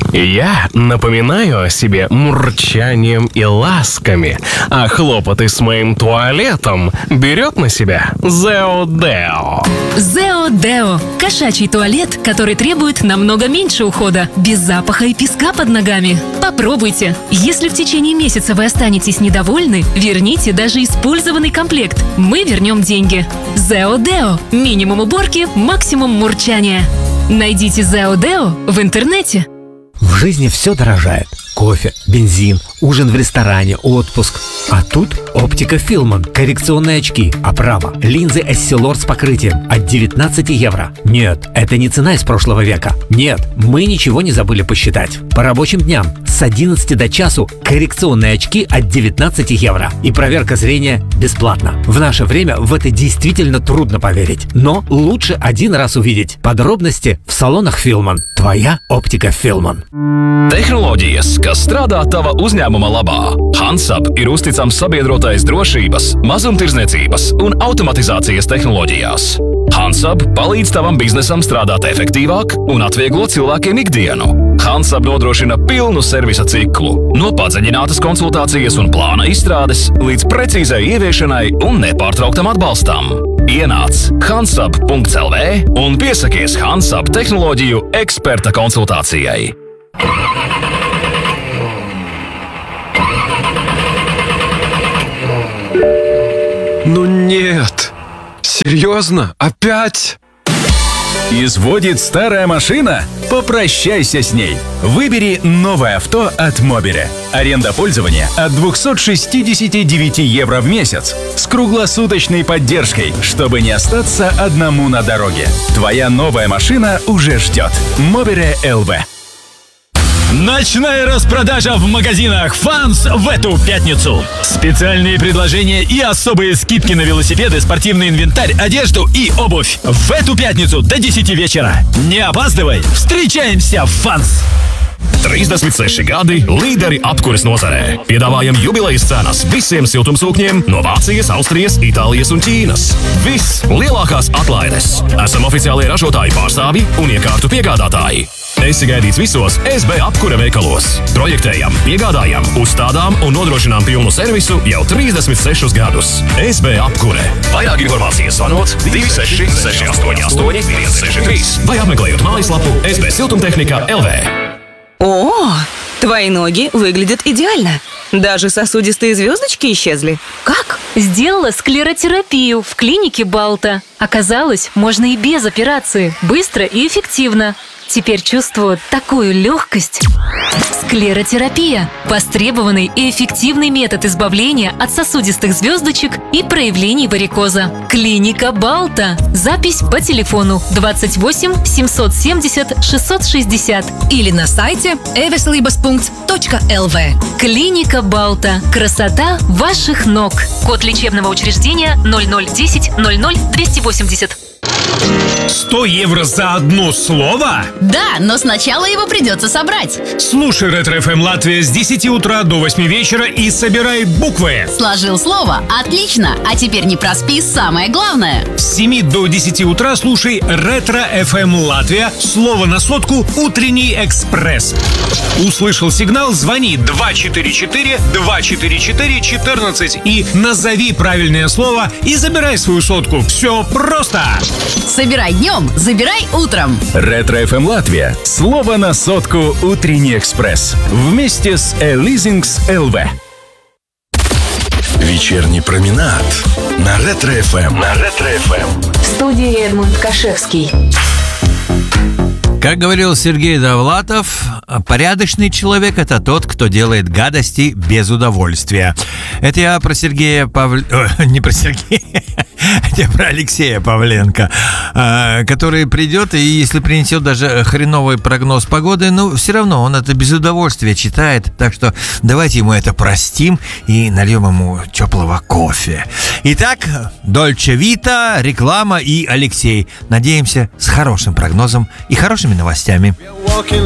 Я напоминаю о себе мурчанием и ласками, а хлопоты с моим туалетом берет на себя Зеодео. Зеодео – кошачий туалет, который требует намного меньше ухода, без запаха и песка под ногами. Попробуйте. Если в течение месяца вы останетесь недовольны, верните даже использованный комплект. Мы вернем деньги. Зеодео – минимум уборки, максимум мурчания. Найдите Зеодео в интернете. В жизни все дорожает. Кофе, бензин, ужин в ресторане, отпуск. А тут оптика Филман, коррекционные очки, оправа, линзы Essilor с покрытием от 19 евро. Нет, это не цена из прошлого века. Нет, мы ничего не забыли посчитать. По рабочим дням с 11 до часу коррекционные очки от 19 евро. И проверка зрения бесплатна. В наше время в это действительно трудно поверить. Но лучше один раз увидеть. Подробности в салонах Филман. Твоя оптика Филман. Tehnoloģijas, kas strādā tava uzņēmuma labā. Hansab ir uzticams sabiedrotais drošības, mazumtirdzniecības un automatizācijas tehnoloģijās. Hansab palīdz tavam biznesam strādāt efektīvāk un atvieglo cilvēkiem ikdienu. Hansab nodrošina pilnu servisa ciklu, no padziļinātas konsultācijas un plāna izstrādes līdz precīzai ieviešanai un nepārtrauktam atbalstam. Ienāc hansab.lv un piesakies Hansab tehnoloģiju eksperta konsultācijai. Ну нет! Серьезно? Опять? Изводит старая машина? Попрощайся с ней. Выбери новое авто от Мобере. Аренда пользования от 269 евро в месяц. С круглосуточной поддержкой, чтобы не остаться одному на дороге. Твоя новая машина уже ждет. Мобере ЛВ. Ночная распродажа в магазинах «Фанс» в эту пятницу. Специальные предложения и особые скидки на велосипеды, спортивный инвентарь, одежду и обувь. В эту пятницу до 10 вечера. Не опаздывай, встречаемся в «Фанс». 36 gadi līderi apkures nozarē. Piedāvājam jubilejas cenas visiem siltumsūkņiem no Vācijas, Austrijas, Itālijas un Ķīnas. Viss lielākās atlaides. Esam oficiālie ražotāji pārstāvji un iekārtu piegādātāji. Esi gaidīts visos SB apkure veikalos. Projektējam, piegādājam, uzstādām un nodrošinām pilnu servisu jau 36 gadus. SB apkure. Vairāk informācijas zvanot 26 688 163 vai apmeklējot mājaslapu sbsiltumtehnika LV. О, твои ноги выглядят идеально. Даже сосудистые звездочки исчезли. Как? Сделала склеротерапию в клинике Балта. Оказалось, можно и без операции. Быстро и эффективно. Теперь чувствую такую легкость. Склеротерапия – востребованный и эффективный метод избавления от сосудистых звездочек и проявлений варикоза. Клиника Балта. Запись по телефону 28 770 660 или на сайте everslibas.lv. Клиника Балта. Красота ваших ног. Код лечебного учреждения 0010 00 280. 100 евро за одно слово? Да, но сначала его придется собрать. Слушай Ретро-ФМ Латвия с 10 утра до 8 вечера и собирай буквы. Сложил слово? Отлично. А теперь не проспи самое главное. С 7 до 10 утра слушай Ретро-ФМ Латвия. Слово на сотку «Утренний экспресс». Услышал сигнал? Звони 244-244-14 и назови правильное слово и забирай свою сотку. Все просто. Собирай днем, забирай утром. Ретро-ФМ Латвия. Слово на сотку «Утренний экспресс». Вместе с Элизингс ЛВ. Вечерний променад на Ретро-ФМ. В студии Эдмунд Кашевский. Как говорил Сергей Довлатов, порядочный человек – это тот, кто делает гадости без удовольствия. Это я про Сергея не про Сергея, это про Алексея Павленко, который придет, и если принесет даже хреновый прогноз погоды, ну, все равно он это без удовольствия читает. Так что давайте ему это простим и нальем ему теплого кофе. Итак, Дольче Вита, реклама и Алексей. Надеемся, с хорошим прогнозом и хорошими новостями.